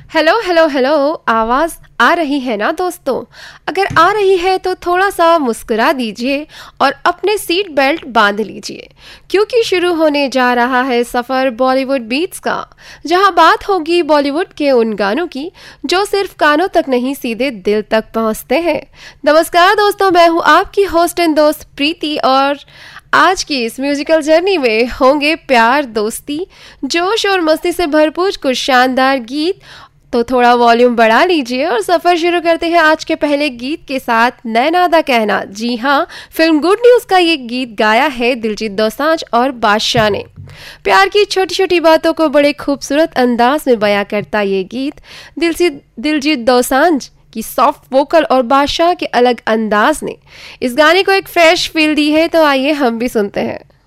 Hello hello hello. आवाज आ रही है ना दोस्तों? अगर आ रही है तो थोड़ा सा मुस्कुरा दीजिए और अपने सीट बेल्ट बांध लीजिए, क्योंकि शुरू होने जा रहा है सफर बॉलीवुड बीट्स का, जहां बात होगी बॉलीवुड के उन गानों की जो सिर्फ कानों तक नहीं सीधे दिल तक पहुंचते हैं। नमस्कार दोस्तों, मैं हूं आपकी होस्ट एंड दोस्त प्रीति, और आज की इस म्यूजिकल जर्नी में होंगे प्यार, दोस्ती, जोश और मस्ती से भरपूर कुछ शानदार गीत। तो थोड़ा वॉल्यूम बढ़ा लीजिए और सफर शुरू करते हैं आज के पहले गीत के साथ, नैना दा कहना। जी हाँ, फिल्म गुड न्यूज का ये गीत गाया है दिलजीत दोसांझ और बादशाह ने। प्यार की छोटी छोटी बातों को बड़े खूबसूरत अंदाज में बयां करता ये गीत दिलजीत दोसांझ की सॉफ्ट वोकल और बादशाह के अलग अंदाज ने इस गाने को एक फ्रेश फील दी है। तो आइए हम भी सुनते हैं।